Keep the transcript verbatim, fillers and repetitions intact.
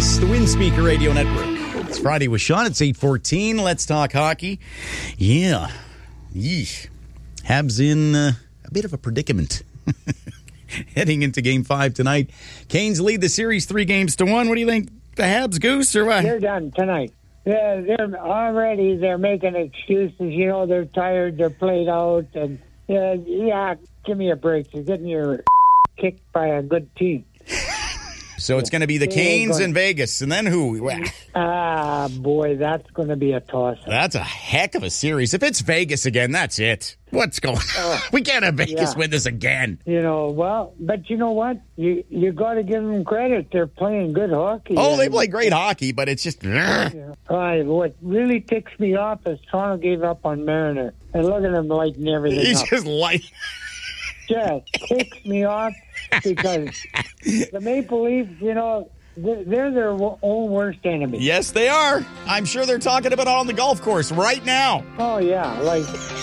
Sports, the Windspeaker Radio Network. It's Friday with Sean. It's eight fourteen. Let's talk hockey. Yeah. Yeesh. Habs in uh, a bit of a predicament. Heading into game five tonight. Canes lead the series three games to one. What do you think? The Habs, Goose, or what? They're done tonight. Yeah, they're already, they're making excuses. You know, they're tired, they're played out. And yeah, yeah, give me a break. You're getting your kicked by a good team. So it's going to be the Canes in Vegas, and then who? Ah, boy, that's going to be a toss. That's a heck of a series. If it's Vegas again, that's it. What's going on? Uh, we can't have Vegas yeah. win this again. You know, well, but you know what? You you got to give them credit. They're playing good hockey. Oh, they play great hockey, but it's just... Yeah. Right, what really ticks me off is Toronto gave up on Mariner. And look at him lighting everything He's up. just light. Just ticks me off because the Maple Leafs, you know, they're their own worst enemy. Yes, they are. I'm sure they're talking about it on the golf course right now. Oh, yeah. Like,